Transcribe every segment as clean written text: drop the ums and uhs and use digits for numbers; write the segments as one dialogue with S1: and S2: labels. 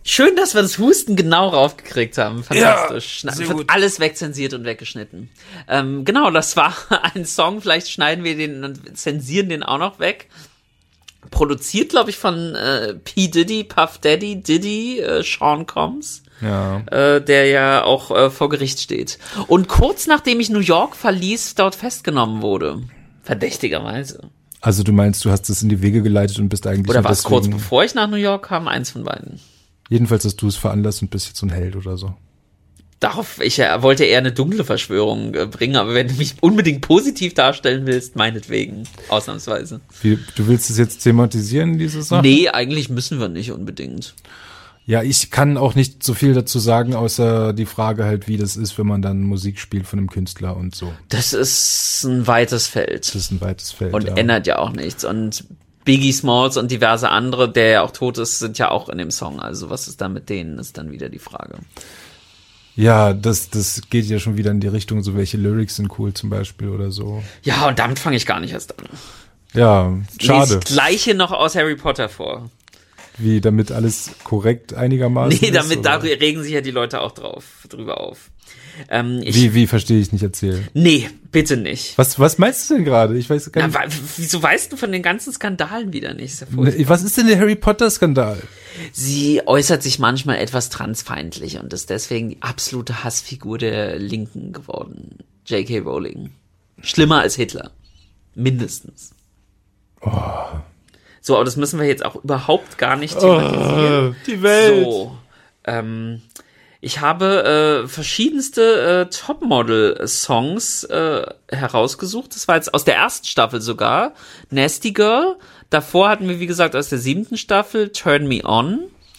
S1: Schön, dass wir das Husten genau raufgekriegt haben. Fantastisch.
S2: Ja,
S1: Wird alles wegzensiert und weggeschnitten. Genau, das war ein Song. Vielleicht schneiden wir den und zensieren den auch noch weg. Produziert, glaube ich, von P. Diddy, Puff Daddy, Diddy, Sean Combs.
S2: Ja.
S1: Der ja auch vor Gericht steht. Und kurz nachdem ich New York verließ, dort festgenommen wurde. Verdächtigerweise.
S2: Also du meinst, du hast es in die Wege geleitet und bist eigentlich...
S1: Oder war es kurz bevor ich nach New York kam? Eins von beiden.
S2: Jedenfalls hast du es veranlasst und bist jetzt so ein Held oder so.
S1: Ich wollte eher eine dunkle Verschwörung bringen, aber wenn du mich unbedingt positiv darstellen willst, meinetwegen, ausnahmsweise.
S2: Du willst es jetzt thematisieren, diese Sache?
S1: Nee, eigentlich müssen wir nicht unbedingt.
S2: Ja, ich kann auch nicht so viel dazu sagen, außer die Frage halt, wie das ist, wenn man dann Musik spielt von einem Künstler und so.
S1: Das ist ein weites Feld.
S2: Das ist ein weites Feld,
S1: und ändert ja auch nichts. Und Biggie Smalls und diverse andere, der ja auch tot ist, sind ja auch in dem Song. Also was ist da mit denen, ist dann wieder die Frage.
S2: Ja, das geht ja schon wieder in die Richtung, so welche Lyrics sind cool zum Beispiel oder so.
S1: Ja, und damit fange ich gar nicht erst an.
S2: Ja, schade.
S1: Das Gleiche noch aus Harry Potter vor.
S2: Wie, damit alles korrekt einigermaßen
S1: Nee,
S2: ist?
S1: Da regen sich ja die Leute auch drüber auf.
S2: Wie verstehe ich nicht, erzähl.
S1: Nee, bitte nicht.
S2: Was meinst du denn gerade? Ich weiß gar nicht.
S1: Wieso weißt du von den ganzen Skandalen wieder nicht?
S2: Was ist denn der Harry Potter Skandal?
S1: Sie äußert sich manchmal etwas transfeindlich und ist deswegen die absolute Hassfigur der Linken geworden. J.K. Rowling. Schlimmer als Hitler. Mindestens.
S2: Oh.
S1: So, aber das müssen wir jetzt auch überhaupt gar nicht thematisieren.
S2: Die Welt.
S1: So, ich habe verschiedenste Topmodel-Songs herausgesucht. Das war jetzt aus der ersten Staffel sogar. Nasty Girl. Davor hatten wir, wie gesagt, aus der 7. Staffel Turn Me On.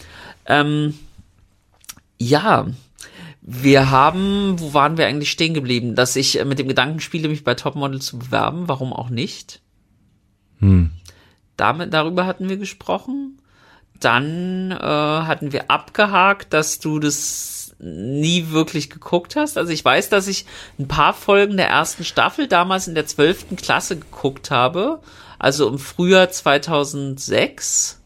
S1: Ja, wir haben, wo waren wir eigentlich stehen geblieben? Dass ich mit dem Gedanken spiele, mich bei Topmodel zu bewerben. Warum auch nicht? Darüber hatten wir gesprochen. Dann hatten wir abgehakt, dass du das nie wirklich geguckt hast. Also ich weiß, dass ich ein paar Folgen der ersten Staffel damals in der 12. Klasse geguckt habe. Also im Frühjahr 2006.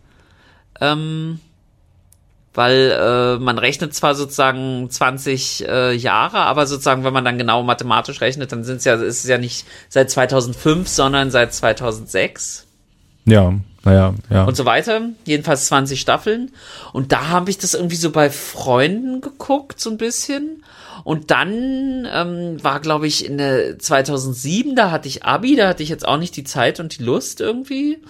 S1: Weil man rechnet zwar sozusagen 20 Jahre, aber sozusagen, wenn man dann genau mathematisch rechnet, dann ist es ja nicht seit 2005, sondern seit 2006.
S2: Ja, naja, ja.
S1: Und so weiter. Jedenfalls 20 Staffeln. Und da habe ich das irgendwie so bei Freunden geguckt, so ein bisschen. Und dann war, glaube ich, in der 2007, da hatte ich Abi, da hatte ich jetzt auch nicht die Zeit und die Lust irgendwie.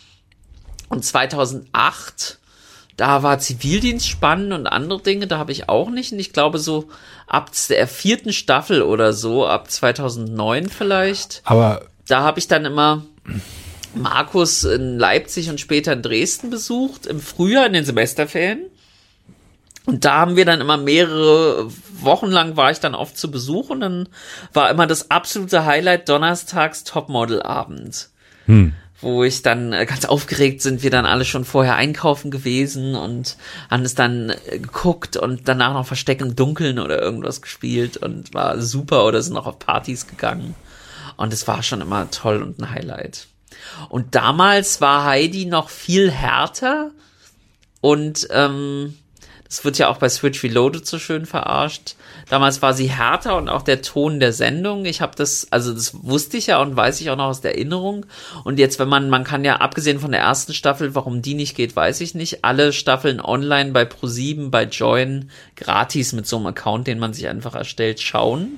S1: Und 2008, da war Zivildienst spannend und andere Dinge, da habe ich auch nicht. Und ich glaube so ab der 4. Staffel oder so, ab 2009 vielleicht.
S2: Aber
S1: da habe ich dann immer Markus in Leipzig und später in Dresden besucht, im Frühjahr in den Semesterferien. Und da haben wir dann immer mehrere Wochen lang war ich dann oft zu Besuch und dann war immer das absolute Highlight donnerstags Topmodel-Abend. Wo ich dann ganz aufgeregt sind wir dann alle schon vorher einkaufen gewesen und haben es dann geguckt und danach noch Versteck im Dunkeln oder irgendwas gespielt und war super oder sind noch auf Partys gegangen. Und es war schon immer toll und ein Highlight. Und damals war Heidi noch viel härter und das wird ja auch bei Switch Reloaded so schön verarscht. Damals war sie härter und auch der Ton der Sendung. Das wusste ich ja und weiß ich auch noch aus der Erinnerung. Und jetzt, wenn man kann ja, abgesehen von der ersten Staffel, warum die nicht geht, weiß ich nicht. Alle Staffeln online bei ProSieben, bei Join, gratis mit so einem Account, den man sich einfach erstellt, schauen.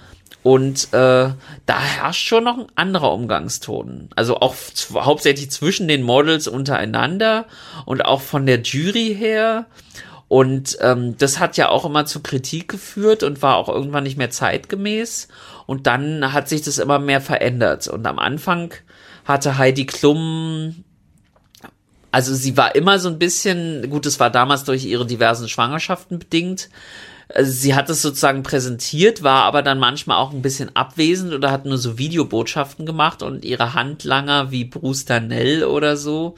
S1: Und da herrscht schon noch ein anderer Umgangston. Also auch hauptsächlich zwischen den Models untereinander und auch von der Jury her. Und das hat ja auch immer zu Kritik geführt und war auch irgendwann nicht mehr zeitgemäß. Und dann hat sich das immer mehr verändert. Und am Anfang hatte Heidi Klum, also sie war immer so ein bisschen, gut, es war damals durch ihre diversen Schwangerschaften bedingt. Also sie hat es sozusagen präsentiert, war aber dann manchmal auch ein bisschen abwesend oder hat nur so Videobotschaften gemacht und ihre Handlanger wie Bruce Danell oder so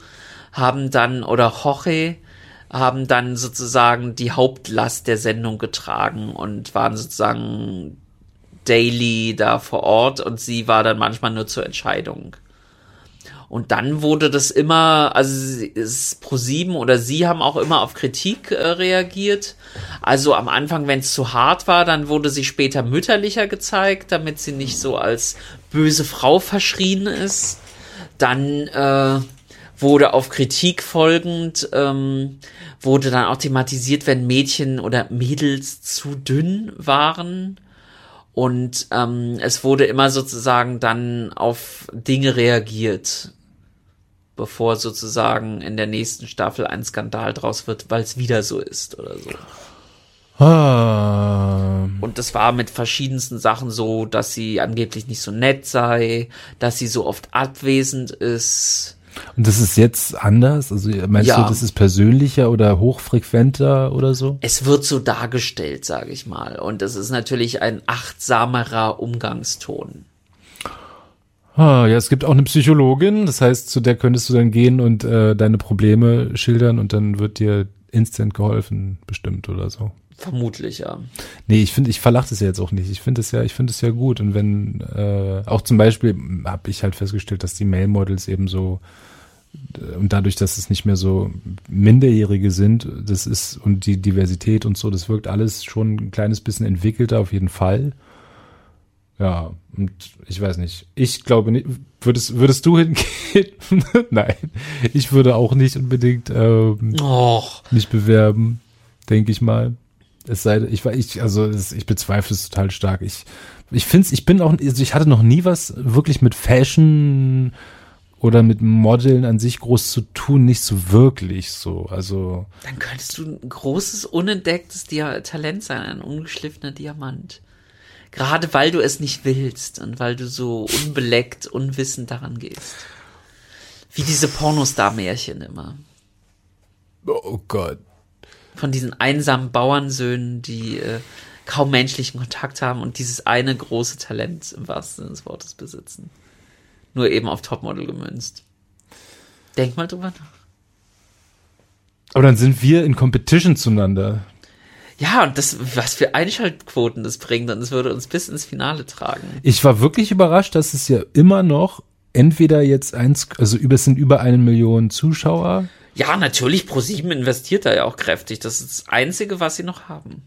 S1: oder Jorge haben dann sozusagen die Hauptlast der Sendung getragen und waren sozusagen daily da vor Ort und sie war dann manchmal nur zur Entscheidung. Und dann wurde das immer, also ProSieben oder sie haben auch immer auf Kritik reagiert. Also am Anfang, wenn es zu hart war, dann wurde sie später mütterlicher gezeigt, damit sie nicht so als böse Frau verschrien ist. Dann wurde auf Kritik folgend, wurde dann auch thematisiert, wenn Mädchen oder Mädels zu dünn waren. Und es wurde immer sozusagen dann auf Dinge reagiert, bevor sozusagen in der nächsten Staffel ein Skandal draus wird, weil es wieder so ist oder so. Und das war mit verschiedensten Sachen so, dass sie angeblich nicht so nett sei, dass sie so oft abwesend ist.
S2: Und das ist jetzt anders? Also meinst du, das ist persönlicher oder hochfrequenter oder so?
S1: Es wird so dargestellt, sage ich mal. Und es ist natürlich ein achtsamerer Umgangston.
S2: Ja, es gibt auch eine Psychologin, das heißt, zu der könntest du dann gehen und deine Probleme schildern und dann wird dir instant geholfen, bestimmt oder so.
S1: Vermutlich, ja.
S2: Nee, ich verlache das ja jetzt auch nicht. Ich finde es ja gut. Und wenn, auch zum Beispiel habe ich halt festgestellt, dass die Male-Models eben so, und dadurch, dass es nicht mehr so Minderjährige sind, das ist, und die Diversität und so, das wirkt alles schon ein kleines bisschen entwickelter auf jeden Fall. Ja, und ich weiß nicht. Ich glaube nicht, würdest du hingehen? Nein, ich würde auch nicht unbedingt mich bewerben, denke ich mal. Es sei denn, ich bezweifle es total stark. Ich hatte noch nie was wirklich mit Fashion oder mit Modeln an sich groß zu tun, nicht so wirklich so. Also
S1: dann könntest du ein großes, unentdecktes Talent sein, ein ungeschliffener Diamant. Gerade weil du es nicht willst und weil du so unbeleckt, unwissend daran gehst. Wie diese Pornostar-Märchen immer.
S2: Oh Gott.
S1: Von diesen einsamen Bauernsöhnen, die kaum menschlichen Kontakt haben und dieses eine große Talent im wahrsten Sinne des Wortes besitzen. Nur eben auf Topmodel gemünzt. Denk mal drüber nach.
S2: Aber dann sind wir in Competition zueinander.
S1: Ja, und was für Einschaltquoten das bringt, und es würde uns bis ins Finale tragen.
S2: Ich war wirklich überrascht, dass es ja immer noch entweder jetzt es sind über 1 Million Zuschauer.
S1: Ja, natürlich, ProSieben investiert da ja auch kräftig. Das ist das Einzige, was sie noch haben.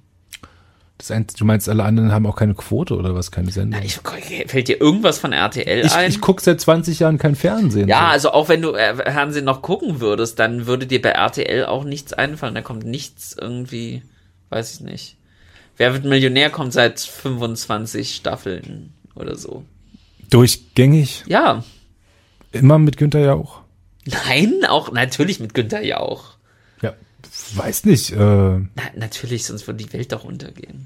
S2: Du meinst, alle anderen haben auch keine Quote oder was, keine Sendung?
S1: Fällt dir irgendwas von RTL ein?
S2: Ich gucke seit 20 Jahren kein Fernsehen.
S1: Ja,
S2: so.
S1: also auch wenn du Fernsehen noch gucken würdest, dann würde dir bei RTL auch nichts einfallen. Da kommt nichts irgendwie, weiß ich nicht. Wer wird Millionär kommt seit 25 Staffeln oder so.
S2: Durchgängig?
S1: Ja.
S2: Immer mit Günther Jauch?
S1: Nein, auch natürlich mit Günther Jauch.
S2: Ja, weiß nicht.
S1: Natürlich, sonst würde die Welt doch untergehen.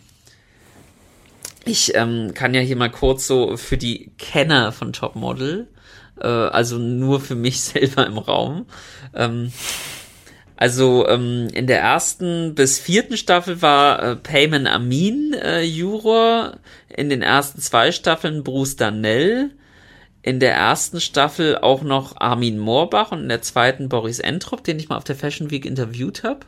S1: Ich kann ja hier mal kurz so für die Kenner von Topmodel, also nur für mich selber im Raum. In der 1. bis 4. Staffel war Peyman Amin Juror, in den ersten 2 Staffeln Bruce Darnell, in der 1. Staffel auch noch Armin Moorbach und in der 2. Boris Entrop, den ich mal auf der Fashion Week interviewt habe.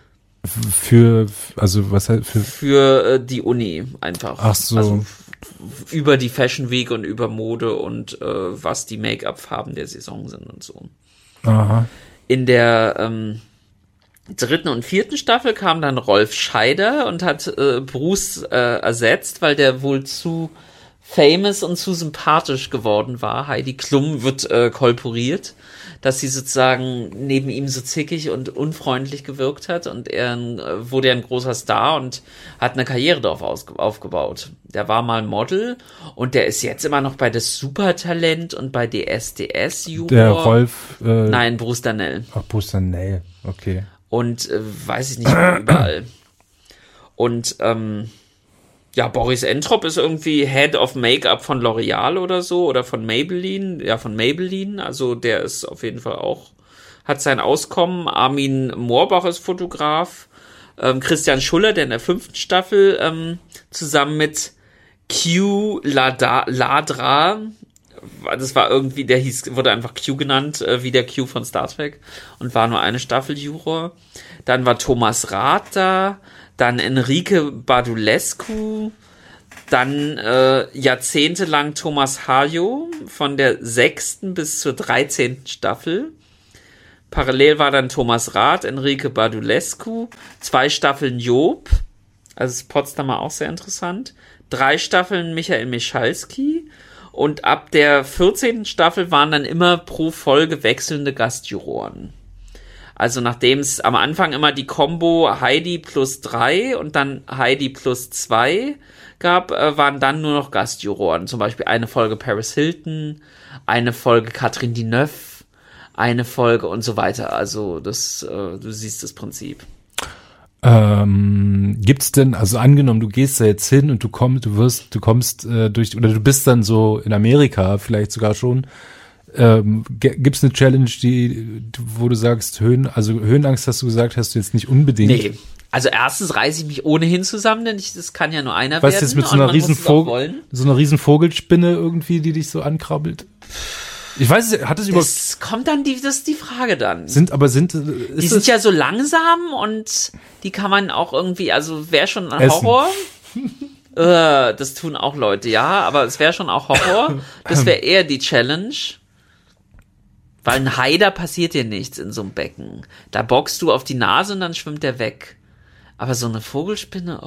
S1: Für die Uni einfach.
S2: Ach so.
S1: Also über die Fashion Week und über Mode und was die Make-up-Farben der Saison sind und so.
S2: Aha.
S1: In der 3. und 4. Staffel kam dann Rolf Scheider und hat Bruce ersetzt, weil der wohl zu famous und zu sympathisch geworden war. Heidi Klum wird kolporiert, dass sie sozusagen neben ihm so zickig und unfreundlich gewirkt hat, und er wurde ein großer Star und hat eine Karriere darauf aufgebaut. Der war mal Model und der ist jetzt immer noch bei das Supertalent und bei DSDS Juror.
S2: Der Rolf?
S1: Nein, Bruce Darnell.
S2: Ach, Bruce Darnell, okay.
S1: Und weiß ich nicht mehr, überall. Und ja, Boris Entrop ist irgendwie Head of Make-up von L'Oreal oder so, oder von Maybelline. Ja, von Maybelline. Also der ist auf jeden Fall auch, hat sein Auskommen. Armin Moorbach ist Fotograf. Christian Schuller, der in der 5. Staffel zusammen mit Q Ladra, das war irgendwie, wurde einfach Q genannt, wie der Q von Star Trek, und war nur eine Staffel Juror. Dann war Thomas Rath da. Dann Enrique Badulescu, Dann jahrzehntelang Thomas Hayo von der 6. bis zur 13. Staffel. Parallel war dann Thomas Rath, Enrique Badulescu, 2 Staffeln Job, also das Potsdamer auch sehr interessant, 3 Staffeln Michael Michalski und ab der 14. Staffel waren dann immer pro Folge wechselnde Gastjuroren. Also nachdem es am Anfang immer die Combo Heidi plus 3 und dann Heidi plus 2 gab, waren dann nur noch Gastjuroren. Zum Beispiel eine Folge Paris Hilton, eine Folge Catherine Deneuve, eine Folge und so weiter. Also das, du siehst das Prinzip.
S2: Gibt's denn, also angenommen, du gehst da jetzt hin und du kommst durch, oder du bist dann so in Amerika vielleicht sogar schon, gibt's eine Challenge, wo du sagst, Höhenangst hast du gesagt, hast du jetzt nicht unbedingt?
S1: Nee. Also erstens reiße ich mich ohnehin zusammen, denn das kann ja nur einer
S2: werden. Was
S1: werden.
S2: Jetzt mit so einer riesen Vogelspinne irgendwie, die dich so ankrabbelt? Ich weiß, hat es überhaupt...
S1: Das kommt dann, das ist die Frage dann.
S2: Die
S1: sind ja so langsam und die kann man auch irgendwie, also wäre schon ein Horror. Das tun auch Leute, ja, aber es wäre schon auch Horror. Das wäre eher die Challenge. Weil ein Hai, da passiert dir nichts in so einem Becken. Da bockst du auf die Nase und dann schwimmt der weg. Aber so eine Vogelspinne,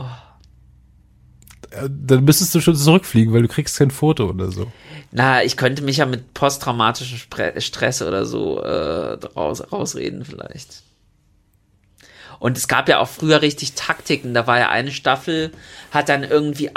S2: Dann müsstest du schon zurückfliegen, weil du kriegst kein Foto oder so.
S1: Na, ich könnte mich ja mit posttraumatischem Stress oder so rausreden vielleicht. Und es gab ja auch früher richtig Taktiken. Da war ja eine Staffel, hat dann irgendwie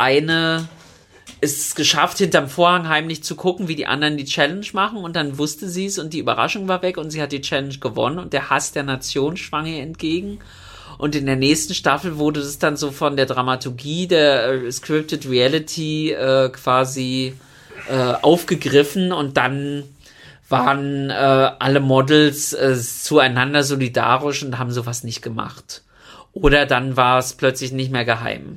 S1: es geschafft, hinterm Vorhang heimlich zu gucken, wie die anderen die Challenge machen, und dann wusste sie es und die Überraschung war weg und sie hat die Challenge gewonnen und der Hass der Nation schwang ihr entgegen. Und in der nächsten Staffel wurde es dann so von der Dramaturgie der Scripted Reality quasi aufgegriffen und dann waren alle Models zueinander solidarisch und haben sowas nicht gemacht. Oder dann war es plötzlich nicht mehr geheim.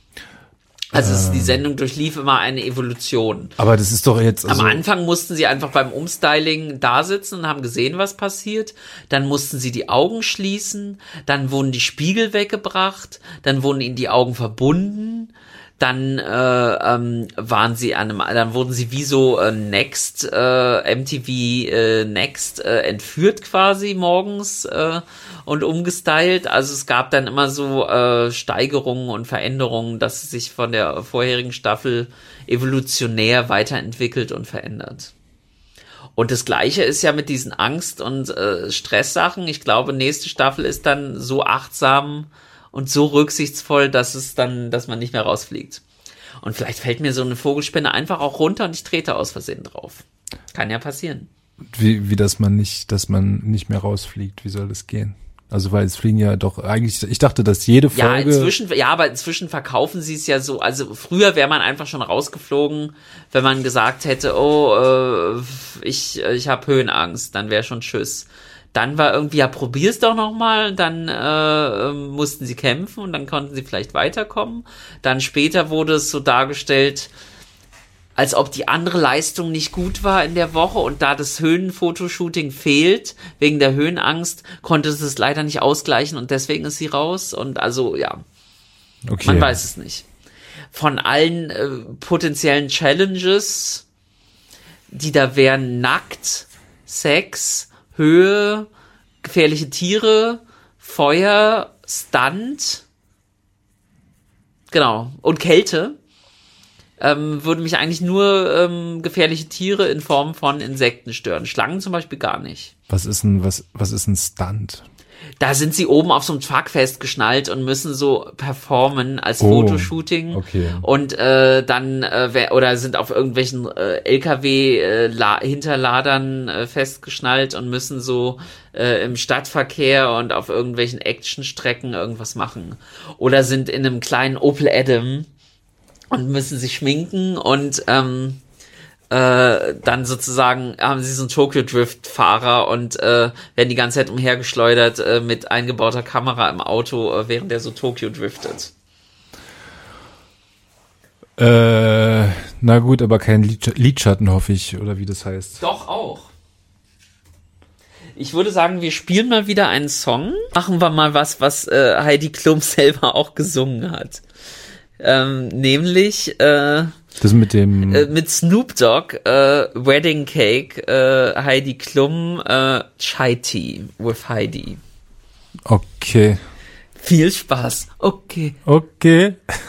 S1: Also die Sendung durchlief immer eine Evolution.
S2: Aber das ist doch jetzt...
S1: Am Anfang mussten sie einfach beim Umstyling da sitzen und haben gesehen, was passiert. Dann mussten sie die Augen schließen. Dann wurden die Spiegel weggebracht. Dann wurden ihnen die Augen verbunden. Dann wurden sie wie so Next, MTV Next entführt quasi morgens und umgestylt. Also es gab dann immer so Steigerungen und Veränderungen, dass es sich von der vorherigen Staffel evolutionär weiterentwickelt und verändert. Und das Gleiche ist ja mit diesen Angst- und Stresssachen. Ich glaube, nächste Staffel ist dann so achtsam und so rücksichtsvoll, dass man nicht mehr rausfliegt. Und vielleicht fällt mir so eine Vogelspinne einfach auch runter und ich trete aus Versehen drauf. Kann ja passieren.
S2: Wie dass man nicht mehr rausfliegt. Wie soll das gehen? Also, weil es fliegen ja doch eigentlich, ich dachte, dass jede Folge...
S1: aber inzwischen verkaufen sie es ja so, also früher wäre man einfach schon rausgeflogen, wenn man gesagt hätte, ich habe Höhenangst, dann wäre schon Tschüss. Dann war irgendwie, ja, probier's doch nochmal, dann mussten sie kämpfen und dann konnten sie vielleicht weiterkommen. Dann später wurde es so dargestellt, als ob die andere Leistung nicht gut war in der Woche und da das Höhenfotoshooting fehlt, wegen der Höhenangst, konnte es leider nicht ausgleichen und deswegen ist sie raus. Und also, ja, okay. Man weiß es nicht. Von allen potenziellen Challenges, die da wären, nackt, Sex, Höhe, gefährliche Tiere, Feuer, Stunt, genau, und Kälte, würde mich eigentlich nur gefährliche Tiere in Form von Insekten stören. Schlangen zum Beispiel gar nicht.
S2: Was ist ein Stunt?
S1: Da sind sie oben auf so einem Truck festgeschnallt und müssen so performen als Fotoshooting.
S2: Okay.
S1: Und dann oder sind auf irgendwelchen LKW Hinterladern festgeschnallt und müssen so im Stadtverkehr und auf irgendwelchen Actionstrecken irgendwas machen. Oder sind in einem kleinen Opel Adam und müssen sich schminken und dann sozusagen haben sie so einen Tokyo Drift Fahrer und werden die ganze Zeit umhergeschleudert mit eingebauter Kamera im Auto, während der so Tokyo driftet.
S2: Na gut, aber kein Lidschatten, hoffe ich, oder wie das heißt.
S1: Doch auch. Ich würde sagen, wir spielen mal wieder einen Song. Machen wir mal was Heidi Klum selber auch gesungen hat. Nämlich
S2: das mit dem
S1: mit Snoop Dogg, Wedding Cake, Heidi Klum, Chai Tea with Heidi.
S2: Okay.
S1: Viel Spaß. Okay.
S2: Okay.